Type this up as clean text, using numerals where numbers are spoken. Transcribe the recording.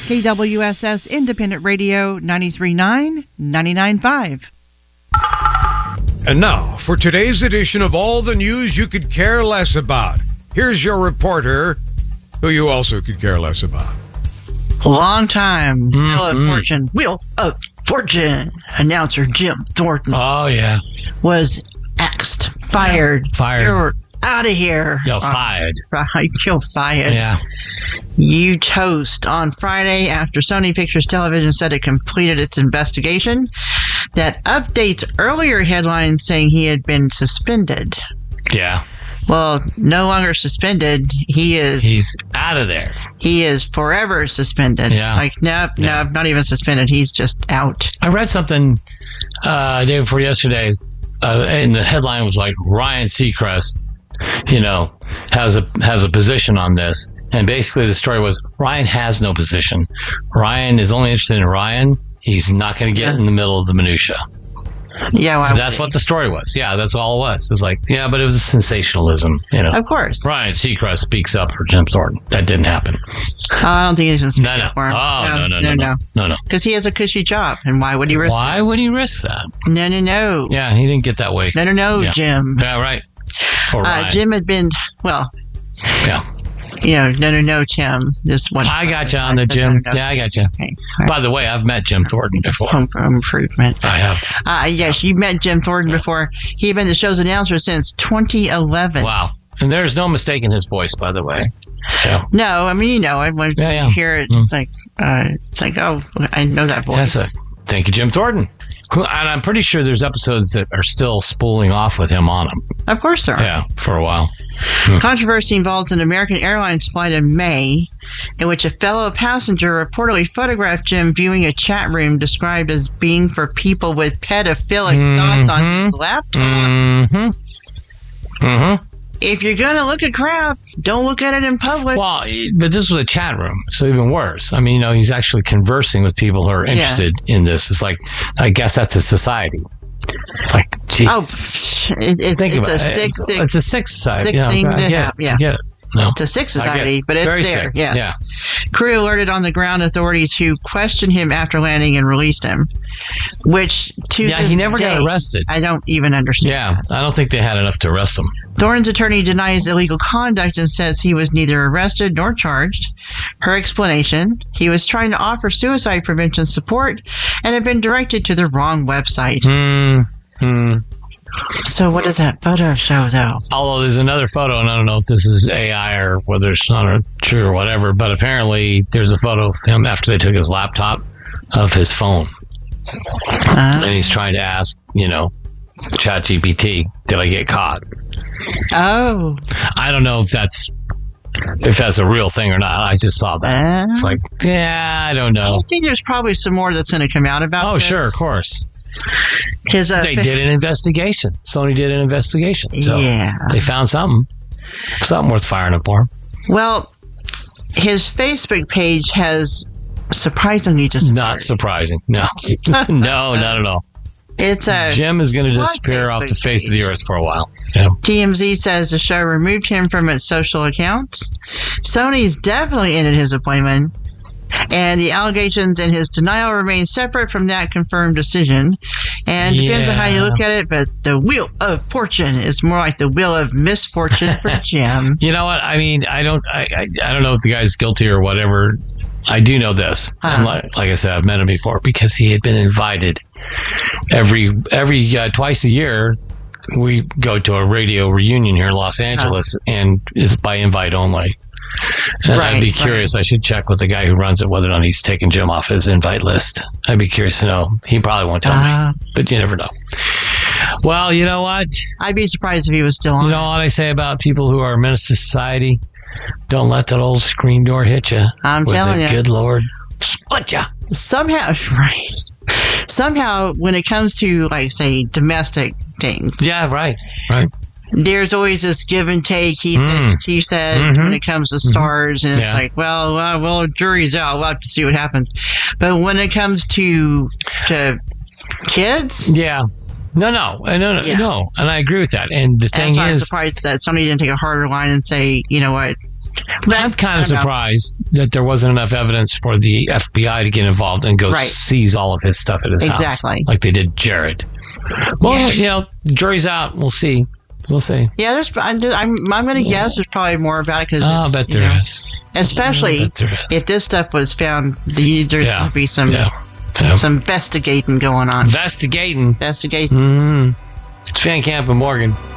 KWSS Independent Radio 93.9, 99.5. And now, for today's edition of All the News You Could Care Less About, here's your reporter, who you also could care less about. Long-time Wheel of Fortune announcer Jim Thornton. Oh, yeah. Was axed, fired. You're out of here. You're fired. You're fired. Yeah. You toast. On Friday, after Sony Pictures Television said it completed its investigation, that updates earlier headlines saying he had been suspended. Yeah. Well, no longer suspended. He's out of there. He is forever suspended. Yeah. Like, no, not even suspended. He's just out. I read something day before yesterday, and the headline was like, Ryan Seacrest, has a position on this. And basically the story was, Ryan has no position. Ryan is only interested in Ryan. He's not going to get in the middle of the minutia. Yeah, that's what the story was. Yeah, that's all it was. It's like, yeah, but it was sensationalism. Of course. Ryan Seacrest speaks up for Jim Thornton. That didn't happen. I don't think he's going to speak up for him. No. Because he has a cushy job, and why would he risk Why would he risk that? No. Yeah, he didn't get that way. No, yeah. Jim. Yeah, right. Or Ryan. Jim had been, yeah. No, Tim. This one. I got you on the Jim. No. Yeah, I got you. Okay. Right. By the way, I've met Jim Thornton before. Home for improvement. I have. Yes, you've met Jim Thornton before. He's been the show's announcer since 2011. Wow. And there's no mistaking his voice, by the way. Yeah. No, I mean, when you hear it, it's like, oh, I know that voice. Thank you, Jim Thornton. And I'm pretty sure there's episodes that are still spooling off with him on them. Of course there are. Yeah, for a while. Controversy involves an American Airlines flight in May in which a fellow passenger reportedly photographed Jim viewing a chat room described as being for people with pedophilic thoughts on his laptop. If you're going to look at crap, don't look at it in public. Well, but this was a chat room, so even worse. I mean, he's actually conversing with people who are interested in this. It's like, I guess that's a society. Like, geez. Oh, it's a sick society. Sick thing to have. Yeah. I get it. No. It's a sick society, but it's very there. Sick. Yeah. Crew alerted on the ground authorities who questioned him after landing and released him. Which he never got arrested. I don't even understand. Yeah, I don't think they had enough to arrest him. Thornton's attorney denies illegal conduct and says he was neither arrested nor charged. Her explanation: he was trying to offer suicide prevention support and had been directed to the wrong website. So what does that photo show, though? Although there's another photo, and I don't know if this is AI or whether it's not true or whatever, but apparently there's a photo of him after they took his laptop of his phone. And he's trying to ask, ChatGPT, did I get caught? Oh. I don't know if that's a real thing or not. I just saw that. It's like, I don't know. I think there's probably some more that's going to come out about this. Sure, of course. They did an investigation. Sony did an investigation. So they found something worth firing up for. Well, his Facebook page has surprisingly disappeared. Not surprising. No. No, not at all. Jim is going to disappear off the face of the earth for a while. Yeah. TMZ says the show removed him from its social accounts. Sony's definitely ended his appointment. And the allegations and his denial remain separate from that confirmed decision. And depends on how you look at it, but the Wheel of Fortune is more like the Wheel of Misfortune for Jim. You know what? I mean, I don't know if the guy's guilty or whatever. I do know this. And like I said, I've met him before because he had been invited every twice a year. We go to a radio reunion here in Los Angeles, and it's by invite only. And I'd be curious. I should check with the guy who runs it whether or not he's taken Jim off his invite list. I'd be curious to know. He probably won't tell me, but you never know. Well, you know what? I'd be surprised if he was still on. You know what I say about people who are a menace to society? Don't let that old screen door hit you. I'm telling you. Good Lord, split you. Somehow, when it comes to, like, say, domestic things. Yeah, right. There's always this give and take. He said, she said, when it comes to stars, and it's like, well, jury's out. We'll have to see what happens. But when it comes to kids, no, and I agree with that. And the thing is, I'm surprised that somebody didn't take a harder line and say, you know what, I'm kind of surprised that there wasn't enough evidence for the FBI to get involved and go seize all of his stuff at his house. Like they did Jared. Well, jury's out. We'll see. Yeah, I'm going to guess there's probably more about it. I bet there is. Especially if this stuff was found, there's going to be some investigating going on. Investigating. Mm-hmm. It's Van Camp and Morgan.